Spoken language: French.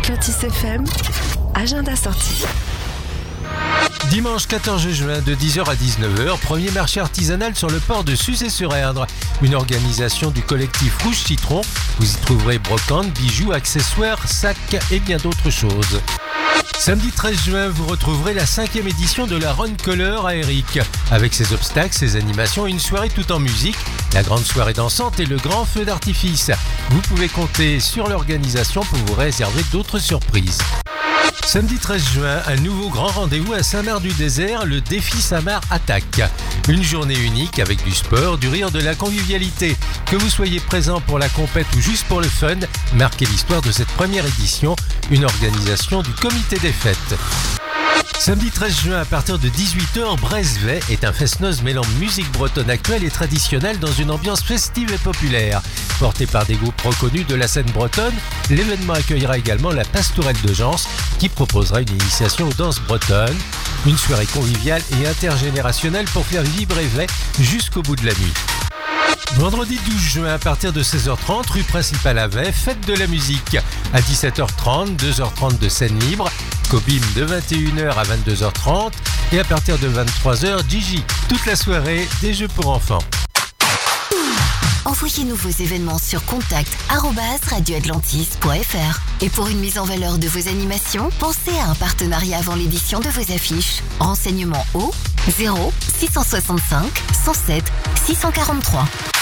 Atlantis FM, agenda sorti. Dimanche 14 juin de 10h à 19h, premier marché artisanal sur le port de Suzé-sur-Erdre. Une organisation du collectif Rouge Citron. Vous y trouverez brocantes, bijoux, accessoires, sacs et bien d'autres choses. Samedi 13 juin, vous retrouverez la 5e édition de la Run Color à Eric. Avec ses obstacles, ses animations et une soirée tout en musique, la grande soirée dansante et le grand feu d'artifice. Vous pouvez compter sur l'organisation pour vous réserver d'autres surprises. Samedi 13 juin, un nouveau grand rendez-vous à Saint-Marc-du-Désert, le défi Saint-Marc Attaque. Une journée unique avec du sport, du rire, de la convivialité. Que vous soyez présent pour la compète ou juste pour le fun, marquez l'histoire de cette première édition, une organisation du comité des fêtes. Samedi 13 juin à partir de 18h, Brezvet est un fest-noz mêlant musique bretonne actuelle et traditionnelle dans une ambiance festive et populaire. Porté par des groupes reconnus de la scène bretonne, l'événement accueillera également la Pastourelle de Gence qui proposera une initiation aux danses bretonnes. Une soirée conviviale et intergénérationnelle pour faire vibrer Brezvet jusqu'au bout de la nuit. Vendredi 12 juin à partir de 16h30, rue principale à Vey, fête de la musique. À 17h30, 2h30 de scène libre, Cobim de 21h à 22h30 et à partir de 23h, Gigi. Toute la soirée, des jeux pour enfants. Envoyez-nous vos événements sur contact@radioatlantis.fr. Et pour une mise en valeur de vos animations, pensez à un partenariat avant l'édition de vos affiches. Renseignements au 0 665 107 643.